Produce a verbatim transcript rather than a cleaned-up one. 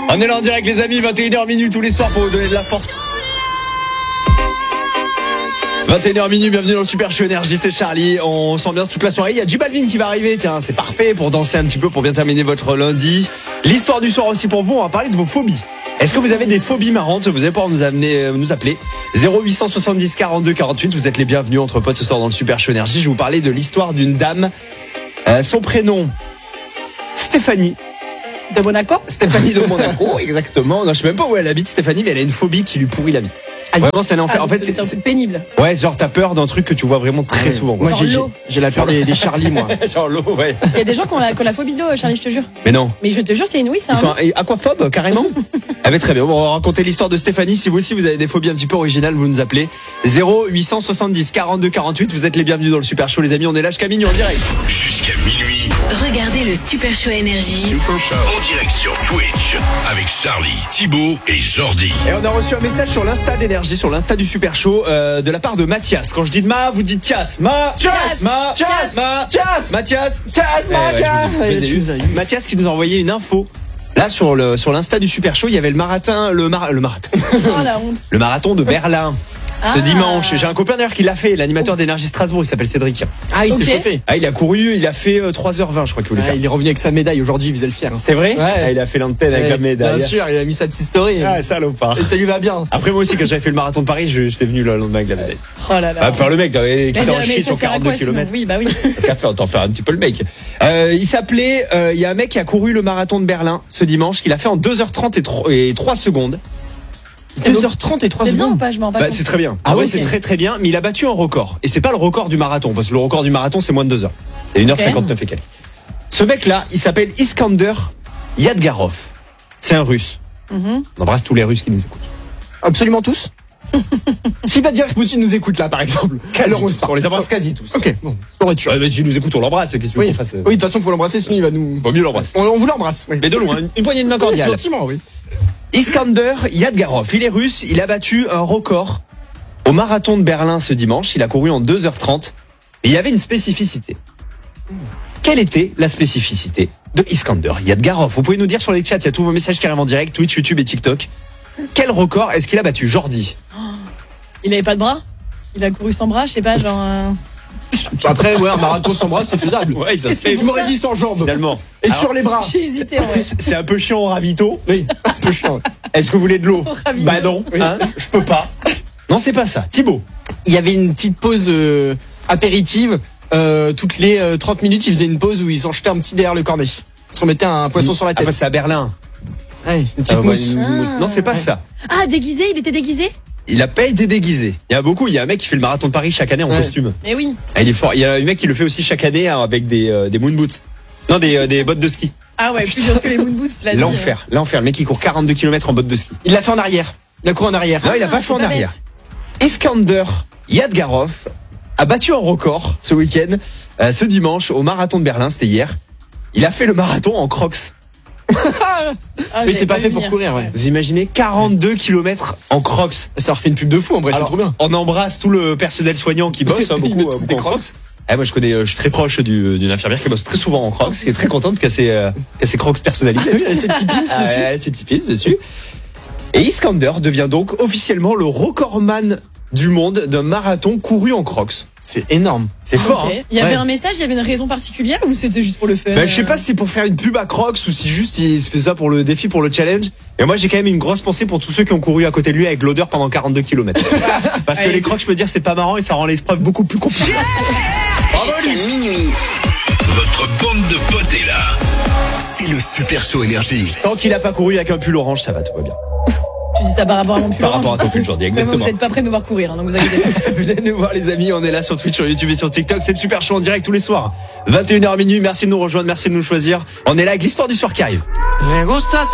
On est là en direct les amis, vingt et une heures minutes tous les soirs pour vous donner de la force. vingt et une heures minutes, bienvenue dans le Super Show Énergie, c'est Charlie. On s'ambiance toute la soirée. Il y a J Balvin qui va arriver, tiens, c'est parfait pour danser un petit peu, pour bien terminer votre lundi. L'histoire du soir aussi pour vous, on va parler de vos phobies. Est-ce que vous avez des phobies marrantes? Vous allez pouvoir nous amener, nous appeler zéro huit cent soixante-dix quarante-deux quarante-huit. Vous êtes les bienvenus entre potes ce soir dans le Super Show Énergie. Je vais vous parler de l'histoire d'une dame. Euh, son prénom, Stéphanie. De Monaco. Stéphanie de Monaco, exactement. Non, je sais même pas où elle habite, Stéphanie, mais elle a une phobie qui lui pourrit la vie. Vraiment, c'est l'enfer. Ah, en fait, c'est, c'est, c'est pénible. Ouais, genre t'as peur d'un truc que tu vois vraiment très ouais. souvent. Moi, genre j'ai, j'ai, l'eau. j'ai la peur des, des Charlie, moi. Genre l'eau, ouais. Il y a des gens qui ont la, qui ont la phobie de l'eau, Charlie, je te jure. Mais non. Mais je te jure, c'est une oui, c'est Ils un. sont aquaphobes, carrément. Ah, mais très bien. Bon, on va raconter l'histoire de Stéphanie. Si vous aussi vous avez des phobies un petit peu originales, vous nous appelez zéro huit cent soixante-dix quarante-deux quarante-huit. Vous êtes les bienvenus dans le Super Show, les amis. On est là jusqu'à minuit en direct. Jusqu'à minuit. Regardez le Super Show Énergie. Super Show. En direct sur Twitch. Avec Charlie, Thibaut et Jordi. Et on a reçu un message sur l'Insta d'Énergie, sur l'Insta du Super Show, euh, de la part de Mathias. Quand je dis de Ma, vous dites Tias. Ma, Tias, Ma, Tias, Ma, Tias, Mathias, Tias, Ma, Mathias qui nous a envoyé une info. Là, sur le, sur l'Insta du Super Show, il y avait le marathon, le mar, le marathon. Oh la honte. Le marathon de Berlin. Ce Ah. dimanche, j'ai un copain d'ailleurs qui l'a fait, l'animateur d'Énergie Strasbourg, il s'appelle Cédric. Ah, il Ok. s'est chauffé. Ah, il a couru, il a fait euh, trois heures vingt, je crois qu'il voulait Ah, faire. il est revenu avec sa médaille aujourd'hui, il faisait le fier. Hein. C'est vrai? Ouais. Ah, il a fait l'antenne avec Ouais, la médaille. Bien sûr, il a mis sa petite story. Ah, salopard. Et ça lui va bien. Après, moi aussi, quand j'avais fait le marathon de Paris, je, j'étais venu le lendemain avec la médaille. Oh là là. Bah, faire le mec, qui Mais était en mais chier ça sur sert à quarante-deux quoi, sinon kilomètres. Oui, bah oui. Qu'à faire, autant faire un petit peu le mec. Euh, il s'appelait, euh, il y a un mec qui a couru le marathon de Berlin ce dimanche, qu'il a fait en deux heures trente et trois secondes. deux heures trente et trois C'est bien ou secondes. pas? Je m'en rends pas Bah, compte. c'est très bien. Ah Ah ouais, ouais, c'est c'est- très très bien, mais il a battu un record. Et c'est pas le record du marathon, parce que le record du marathon, c'est moins de deux heures. C'est une heure cinquante-neuf et quelques. Ce mec-là, il s'appelle Iskander Yadgarov. C'est un russe. Mhm. On embrasse tous les Russes qui nous écoutent. Absolument tous. Si Vladimir Poutine nous écoute là, par exemple. Quasi alors on tous. se parle. On les embrasse quasi tous. Ok, bon, c'est pour être sûr. Ouais, mais si nous écoute, on l'embrasse. Qu'est-ce que tu veux Oui, qu'on fasse? oui, de toute façon, il faut l'embrasser, sinon il va nous. Vaut mieux l'embrasser. On, on vous l'embrasse. Oui. Mais de loin, une, une poignée de main cordiale. Gentiment, oui. Iskander Yadgarov, il est russe, il a battu un record au marathon de Berlin ce dimanche, il a couru en deux heures trente, et il y avait une spécificité. Quelle était la spécificité de Iskander Yadgarov? Vous pouvez nous dire sur les chats, il y a tous vos messages carrément directs, Twitch, YouTube et TikTok. Quel record est-ce qu'il a battu, Jordi? Il avait pas de bras? Il a couru sans bras, je sais pas, genre. euh, Après, ouais, un marathon sans bras, c'est faisable. Ouais, ça se C'est fait Je m'aurais dit sans jambes. finalement. Et Alors, sur les bras. J'ai hésité en vrai. c'est un peu chiant au ravito. Oui, un peu chiant. Est-ce que vous voulez de l'eau? Au ravito. Bah non, hein, je peux pas. Non, c'est pas ça. Thibaut. Il y avait une petite pause euh, apéritive. Euh, toutes les euh, trente minutes, ils faisaient une pause où ils en jetaient un petit derrière le cornet. Ils se remettaient un poisson sur la Ah tête. bah c'est à Berlin. Ouais, une petite Ah, ouais, mousse. une mousse. Non, c'est pas Ouais. ça. Ah, déguisé? Il était déguisé? Il a pas été déguisé. Il y a beaucoup. Il y a un mec qui fait le marathon de Paris chaque année en Ouais. costume. Mais oui. Ah, il est fort. Il y a un mec qui le fait aussi chaque année hein, avec des, euh, des moon boots. Non, des, euh, des bottes de ski. Ah ouais, plus dur que les moon boots, là. L'enfer. L'enfer. Le mec qui court quarante-deux kilomètres en bottes de ski. Il l'a fait en arrière. Il a couru en arrière. Non, il a Ah, pas c'est fait en pas arrière. bête. Iskander Yadgarov a battu un record ce week-end, euh, ce dimanche, au marathon de Berlin. C'était hier. Il a fait le marathon en crocs. Ah, Mais j'avais c'est pas vu fait pour venir. courir, ouais. Vous imaginez quarante-deux kilomètres en crocs. Ça leur fait une pub de fou, en vrai, c'est Alors, trop bien. On embrasse tout le personnel soignant qui bosse, hein, Ils beaucoup, mettent euh, tous beaucoup des en crocs. crocs. Ah, moi, je connais, euh, je suis très proche du- d'une infirmière qui bosse très souvent en crocs, qui est très contente qu'elle ses, euh, qu'elle ses crocs personnalisés. Il y a ses petits pins Ah, dessus. ouais, ses petits pieds dessus. Et Iskander devient donc officiellement le recordman du monde d'un marathon couru en crocs. C'est énorme. C'est fort, Ok. hein. Il y avait Ouais. un message, il y avait une raison particulière ou c'était juste pour le fun? Ben, je sais pas si c'est pour faire une pub à Crocs ou si juste il se fait ça pour le défi, pour le challenge. Et moi, j'ai quand même une grosse pensée pour tous ceux qui ont couru à côté de lui avec l'odeur pendant quarante-deux kilomètres. Parce que Ouais. les Crocs, je peux dire, c'est pas marrant et ça rend l'épreuve beaucoup plus compliquée. Jusqu'à minuit. Votre bande de potes est là. C'est le Super Show Énergie. Tant qu'il a pas couru avec un pull orange, ça va, tout va bien. Tu dis ça par rapport à mon pull Par orange. rapport à ton pull, Jordi, Mais bon, exactement. vous êtes pas prêts de nous voir courir, hein, donc vous inquiétez pas. Venez nous voir les amis, on est là sur Twitch, sur YouTube et sur TikTok. C'est le Super Show en direct tous les soirs. vingt et une heures minuit, merci de nous rejoindre, merci de nous choisir. On est là avec l'histoire du soir qui arrive.